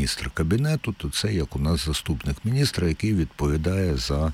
міністр кабінету, то це як у нас заступник міністра, який відповідає за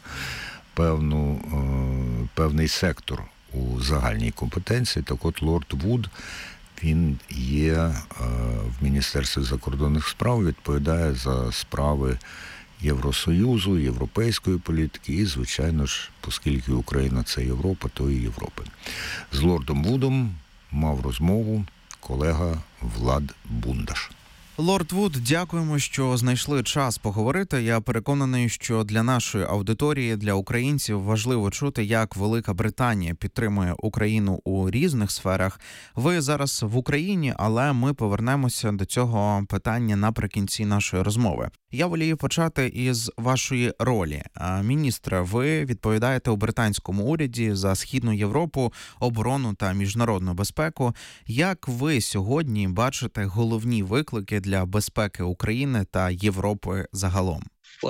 певний сектор у загальній компетенції. Так от лорд Вуд, він є в Міністерстві закордонних справ, відповідає за справи Євросоюзу, європейської політики і, звичайно ж, оскільки Україна – це Європа, то і Європи. З лордом Вудом мав розмову колега Влад Бундаш. Лорд Вуд, дякуємо, що знайшли час поговорити. Я переконаний, що для нашої аудиторії, для українців важливо чути, як Велика Британія підтримує Україну у різних сферах. Ви зараз в Україні, але ми повернемося до цього питання наприкінці нашої розмови. Я волію почати із вашої ролі. Міністре, ви відповідаєте у британському уряді за Східну Європу, оборону та міжнародну безпеку. Як ви сьогодні бачите головні виклики для безпеки України та Європи загалом?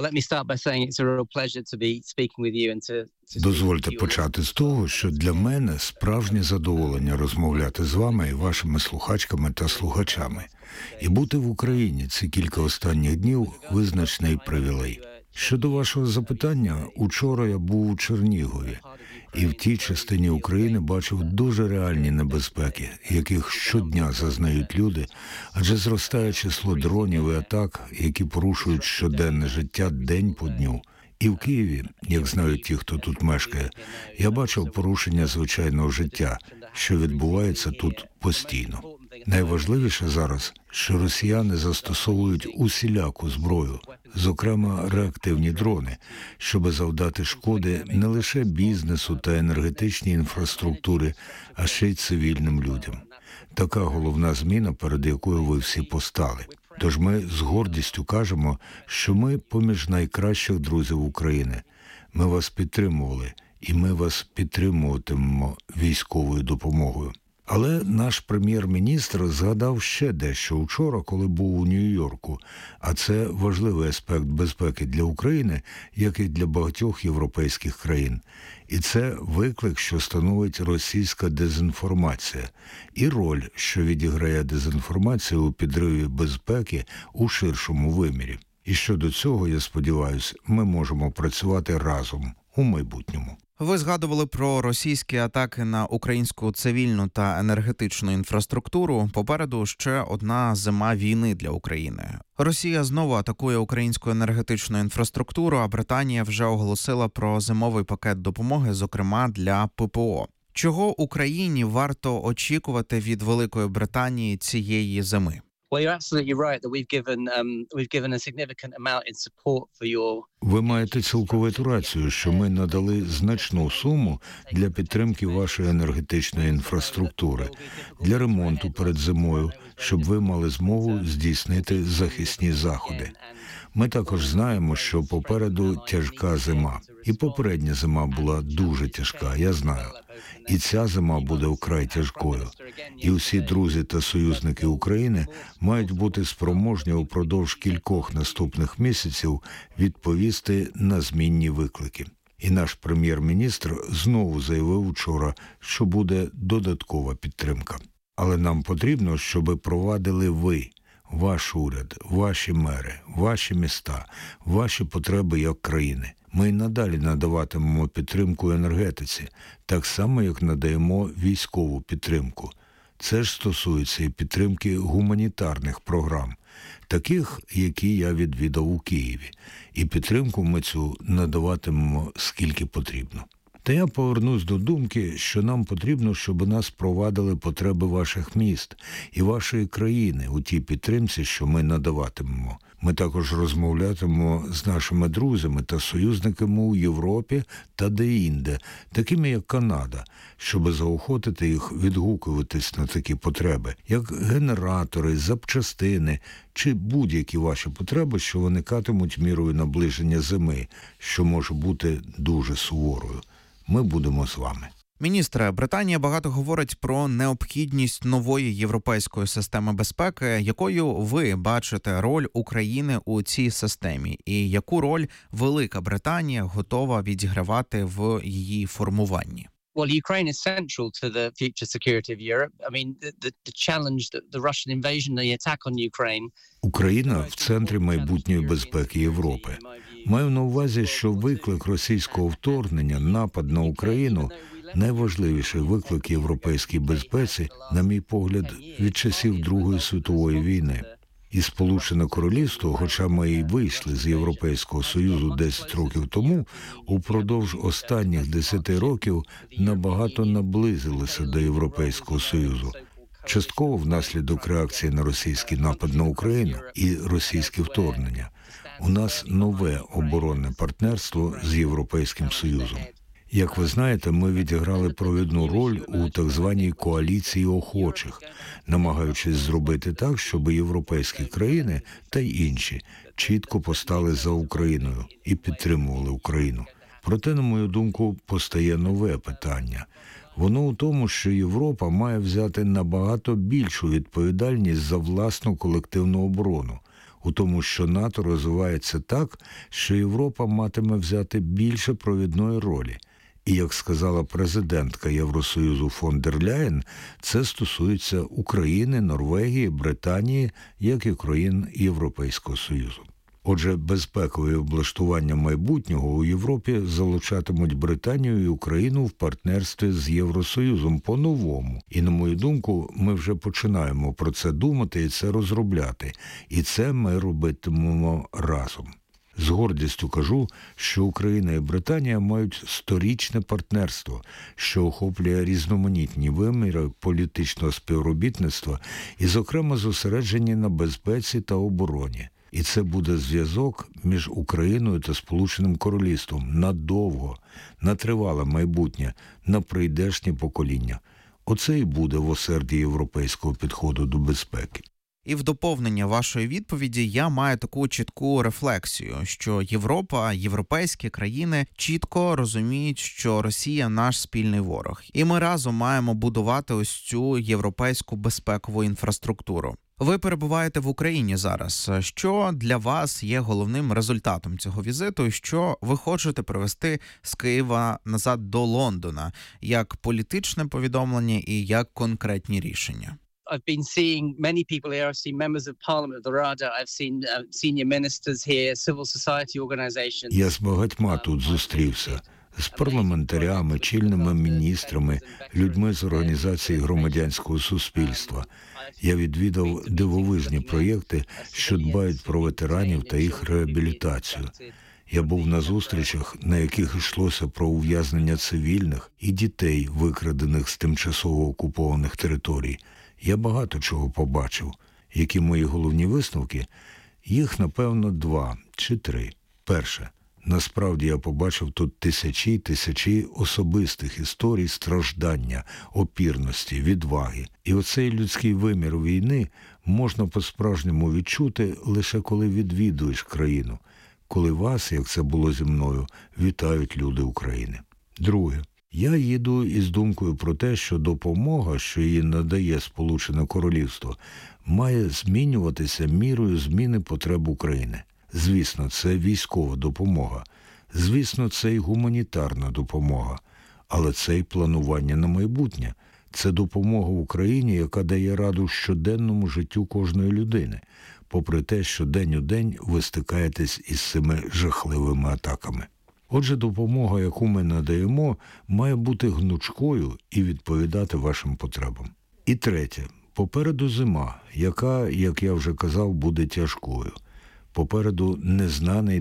Дозвольте почати з того, що для мене справжнє задоволення розмовляти з вами і вашими слухачками та слухачами. І бути в Україні ці кілька останніх днів – визначний привілей. Щодо вашого запитання, учора я був у Чернігові і в тій частині України бачив дуже реальні небезпеки, яких щодня зазнають люди, адже зростає число дронів і атак, які порушують щоденне життя день по дню. І в Києві, як знають ті, хто тут мешкає, я бачив порушення звичайного життя, що відбувається тут постійно. Найважливіше зараз, що росіяни застосовують усіляку зброю, зокрема реактивні дрони, щоб завдати шкоди не лише бізнесу та енергетичній інфраструктурі, а ще й цивільним людям. Така головна зміна, перед якою ви всі постали. Тож ми з гордістю кажемо, що ми поміж найкращих друзів України. Ми вас підтримували, і ми вас підтримуватимемо військовою допомогою. Але наш прем'єр-міністр згадав ще дещо вчора, коли був у Нью-Йорку, а це важливий аспект безпеки для України, як і для багатьох європейських країн. І це виклик, що становить російська дезінформація, і роль, що відіграє дезінформація у підриві безпеки у ширшому вимірі. І щодо цього, я сподіваюся, ми можемо працювати разом у майбутньому. Ви згадували про російські атаки на українську цивільну та енергетичну інфраструктуру. Попереду ще одна зима війни для України. Росія знову атакує українську енергетичну інфраструктуру, а Британія вже оголосила про зимовий пакет допомоги, зокрема для ППО. Чого Україні варто очікувати від Великої Британії цієї зими? Ви маєте цілковиту рацію, що ми надали значну суму для підтримки вашої енергетичної інфраструктури, для ремонту перед зимою, щоб ви мали змогу здійснити захисні заходи. Ми також знаємо, що попереду тяжка зима. І попередня зима була дуже тяжка, я знаю. І ця зима буде вкрай тяжкою. І усі друзі та союзники України мають бути спроможні упродовж кількох наступних місяців відповісти на змінні виклики. І наш прем'єр-міністр знову заявив вчора, що буде додаткова підтримка. Але нам потрібно, щоб провадили ви, ваш уряд, ваші мери, ваші міста, ваші потреби як країни. Ми й надалі надаватимемо підтримку енергетиці, так само, як надаємо військову підтримку. Це ж стосується і підтримки гуманітарних програм, таких, які я відвідав у Києві. І підтримку ми цю надаватимемо скільки потрібно. Та я повернусь до думки, що нам потрібно, щоб нас провадили потреби ваших міст і вашої країни у тій підтримці, що ми надаватимемо. Ми також розмовлятимемо з нашими друзями та союзниками у Європі та деінде, такими як Канада, щоб заохотити їх відгукуватись на такі потреби, як генератори, запчастини чи будь-які ваші потреби, що виникатимуть мірою наближення зими, що може бути дуже суворою. Ми будемо з вами. Міністре, Британія багато говорить про необхідність нової європейської системи безпеки. Якою ви бачите роль України у цій системі? І яку роль Велика Британія готова відігравати в її формуванні? Well, Ukraine is central to the future security of Europe. I mean, the challenge that the Russian invasion, the attack on Ukraine. Україна в центрі майбутньої безпеки Європи. Маю на увазі, що виклик російського вторгнення, напад на Україну – найважливіший виклик європейській безпеці, на мій погляд, від часів Другої світової війни. І Сполучене Королівство, хоча ми і вийшли з Європейського Союзу 10 років тому, упродовж останніх 10 років набагато наблизилося до Європейського Союзу. Частково внаслідок реакції на російський напад на Україну і російське вторгнення. У нас нове оборонне партнерство з Європейським Союзом. Як ви знаєте, ми відіграли провідну роль у так званій коаліції охочих, намагаючись зробити так, щоб європейські країни та й інші чітко постали за Україною і підтримували Україну. Проте, на мою думку, постає нове питання. Воно у тому, що Європа має взяти набагато більшу відповідальність за власну колективну оборону. У тому, що НАТО розвивається так, що Європа матиме взяти більше провідної ролі. І, як сказала президентка Євросоюзу фон дер Ляєн, це стосується України, Норвегії, Британії, як і країн Європейського Союзу. Отже, безпекові облаштування майбутнього у Європі залучатимуть Британію і Україну в партнерстві з Євросоюзом по-новому. І, на мою думку, ми вже починаємо про це думати і це розробляти. І це ми робитимемо разом. З гордістю кажу, що Україна і Британія мають сторічне партнерство, що охоплює різноманітні виміри політичного співробітництва і, зокрема, зосереджені на безпеці та обороні. І це буде зв'язок між Україною та Сполученим Королівством надовго, на тривале майбутнє, на прийдешні покоління. Оце і буде в осерді європейського підходу до безпеки. І в доповнення вашої відповіді я маю таку чітку рефлексію, що Європа, європейські країни чітко розуміють, що Росія – наш спільний ворог. І ми разом маємо будувати ось цю європейську безпекову інфраструктуру. Ви перебуваєте в Україні зараз. Що для вас є головним результатом цього візиту і що ви хочете привести з Києва назад до Лондона? Як політичне повідомлення і як конкретні рішення? I've been seeing many people here. I've seen members of parliament of the Rada. I've seen senior ministers here, civil society organizations. Я з багатьма тут зустрівся. З парламентарями, чільними міністрами, людьми з організацій громадянського суспільства. Я відвідав дивовижні проєкти, що дбають про ветеранів та їх реабілітацію. Я був на зустрічах, на яких йшлося про ув'язнення цивільних і дітей, викрадених з тимчасово окупованих територій. Я багато чого побачив. Які мої головні висновки? Їх, напевно, 2 чи 3. Перше. Насправді я побачив тут тисячі й тисячі особистих історій страждання, опірності, відваги. І оцей людський вимір війни можна по-справжньому відчути лише коли відвідуєш країну, коли вас, як це було зі мною, вітають люди України. Друге. Я їду із думкою про те, що допомога, що її надає Сполучене Королівство, має змінюватися мірою зміни потреб України. Звісно, це військова допомога. Звісно, це й гуманітарна допомога. Але це й планування на майбутнє. Це допомога Україні, яка дає раду щоденному життю кожної людини, попри те, що день у день ви стикаєтесь із цими жахливими атаками. Отже, допомога, яку ми надаємо, має бути гнучкою і відповідати вашим потребам. І третє. Попереду зима, яка, як я вже казав, буде тяжкою. Попереду незнаний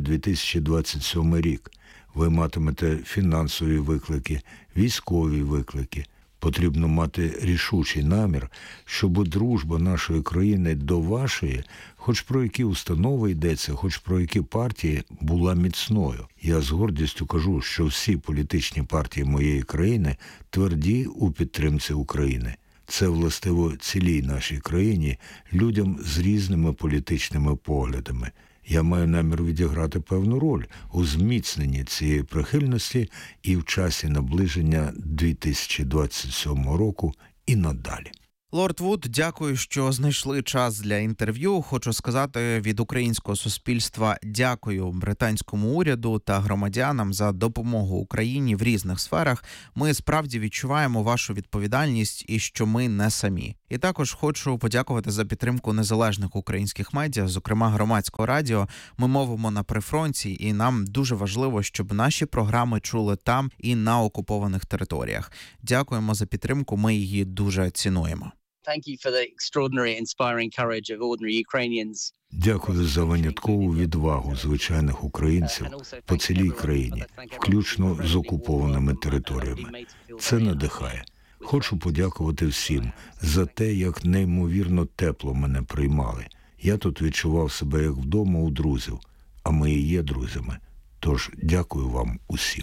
2027 рік. Ви матимете фінансові виклики, військові виклики. Потрібно мати рішучий намір, щоб дружба нашої країни до вашої, хоч про які установи йдеться, хоч про які партії, була міцною. Я з гордістю кажу, що всі політичні партії моєї країни тверді у підтримці України. Це властиво цілій нашій країні, людям з різними політичними поглядами. Я маю намір відіграти певну роль у зміцненні цієї прихильності і в часі наближення 2027 року і надалі. Лорд Вуд, дякую, що знайшли час для інтерв'ю. Хочу сказати від українського суспільства дякую британському уряду та громадянам за допомогу Україні в різних сферах. Ми справді відчуваємо вашу відповідальність і що ми не самі. І також хочу подякувати за підтримку незалежних українських медіа, зокрема Громадського радіо. Ми мовимо на прифронті, і нам дуже важливо, щоб наші програми чули там і на окупованих територіях. Дякуємо за підтримку, ми її дуже цінуємо. Thank you for the extraordinary, inspiring courage of ordinary Ukrainians. Дякую за виняткову відвагу звичайних українців по цілій країні, включно з окупованими територіями. Це надихає. Хочу подякувати всім за те, як неймовірно тепло мене приймали. Я тут відчував себе як вдома у друзів, а ми і є друзями. Тож дякую вам усім.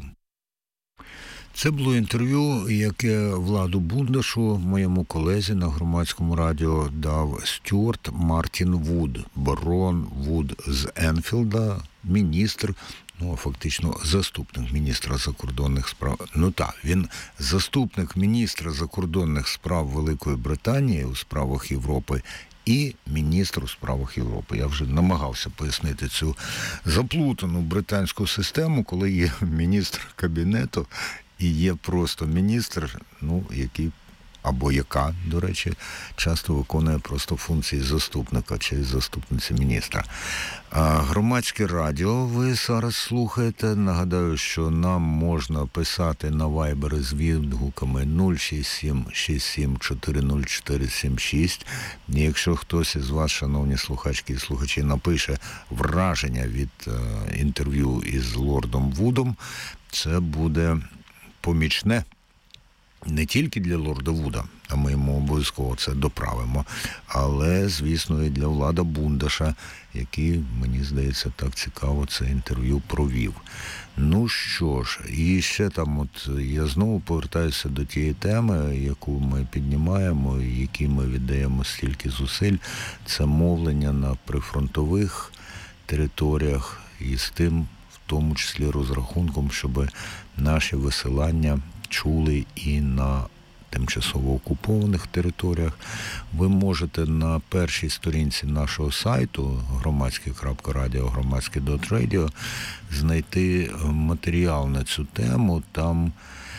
Це було інтерв'ю, яке Владу Бундашу, моєму колезі на Громадському радіо, дав Стюарт Мартін Вуд, барон Вуд з Енфілда, міністр, фактично заступник міністра закордонних справ. Він заступник міністра закордонних справ Великої Британії у справах Європи і міністр у справах Європи. Я вже намагався пояснити цю заплутану британську систему, коли є міністр кабінету і є просто міністр, який, або яка, до речі, часто виконує просто функції заступника чи заступниці міністра. Громадське радіо ви зараз слухаєте. Нагадаю, що нам можна писати на Viber з відгуками 067 67 404 76. І якщо хтось із вас, шановні слухачки і слухачі, напише враження від інтерв'ю із лордом Вудом, це буде помічне не тільки для лорда Вуда, а ми йому обов'язково це доправимо, але, звісно, і для Влада Бундаша, який, мені здається, так цікаво це інтерв'ю провів. Що ж, і ще там, я знову повертаюся до тієї теми, яку ми піднімаємо, і якій ми віддаємо стільки зусиль, це мовлення на прифронтових територіях і з тим, в тому числі розрахунком, щоб наші висилання чули і на тимчасово окупованих територіях. Ви можете на першій сторінці нашого сайту громадське.радіо, громадське.радіо знайти матеріал на цю тему. Там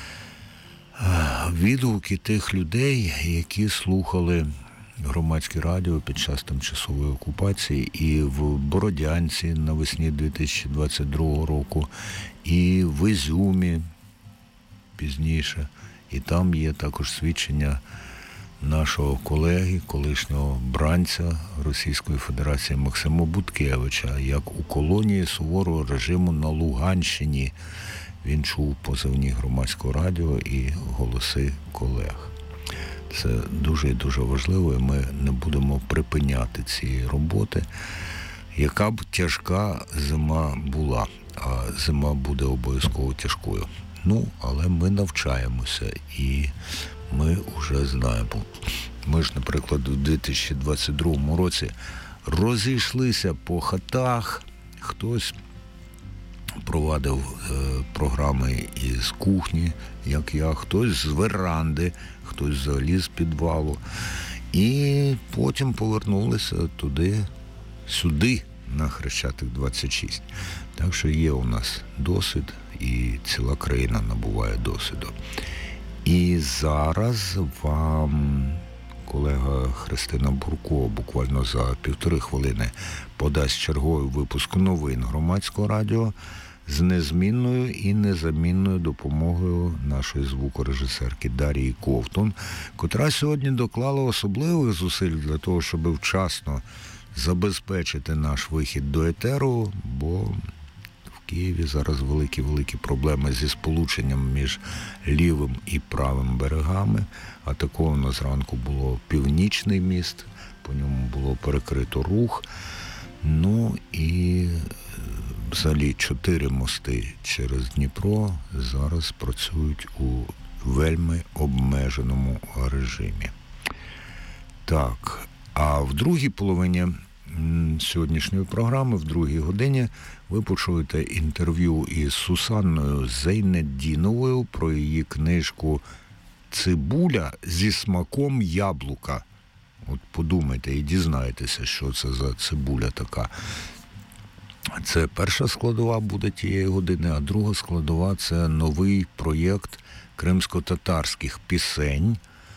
відгуки тих людей, які слухали Громадське радіо під час тимчасової окупації і в Бородянці навесні 2022 року, і в Ізюмі пізніше. І там є також свідчення нашого колеги, колишнього бранця Російської Федерації Максима Буткевича, як у колонії суворого режиму на Луганщині він чув позивні Громадського радіо і голоси колег. Це дуже і дуже важливо, і ми не будемо припиняти цієї роботи. Яка б тяжка зима була, а зима буде обов'язково тяжкою. Але ми навчаємося і ми вже знаємо. Ми ж, наприклад, у 2022 році розійшлися по хатах, хтось провадив програми із кухні, як я, хтось з веранди, хтось взагалі з підвалу. І потім повернулися сюди, на Хрещатик 26. Так що є у нас досвід, і ціла країна набуває досвіду. І зараз вам колега Христина Бурко буквально за 1,5 хвилини подасть черговий випуск новин Громадського радіо з незмінною і незамінною допомогою нашої звукорежисерки Дарії Ковтун, котра сьогодні доклала особливих зусиль для того, щоб вчасно забезпечити наш вихід до етеру, бо в Києві зараз великі проблеми зі сполученням між лівим і правим берегами. Атаковано зранку було Північний міст, по ньому було перекрито рух. І взагалі 4 мости через Дніпро зараз працюють у вельми обмеженому режимі. Так, а в другій половині сьогоднішньої програми, в другій годині, ви почуєте інтерв'ю із Сусанною Зейнетдіновою про її книжку цибуля зі смаком яблука. От подумайте і дізнаєтеся, що це за цибуля така. Це перша складова буде тієї години, а друга складова – це новий проєкт кримсько-татарських пісень,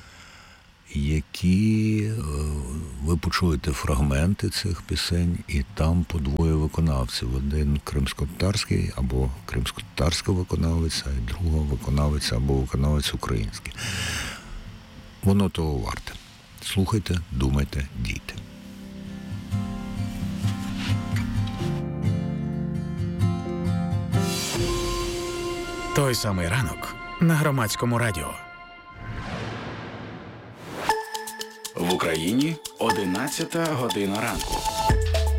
які ви почуєте фрагменти цих пісень, і там по двоє виконавців. Один кримсько-татарський або кримсько-татарська виконавиця, і другого виконавиця або виконавець український. Воно того варте. Слухайте, думайте, дійте. Той самий ранок на Громадському радіо. В Україні 11 година ранку.